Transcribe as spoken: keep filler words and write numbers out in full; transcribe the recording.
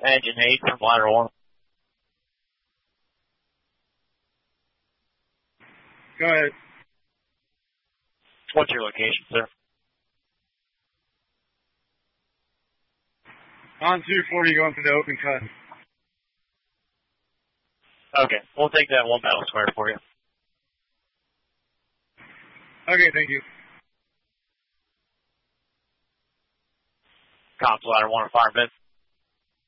Engine eight from ladder one. Go ahead. What's your location, sir? On two forty going to the open cut. Okay, we'll take that one battle square for you. Okay, thank you. Cops ladder one, fire bid.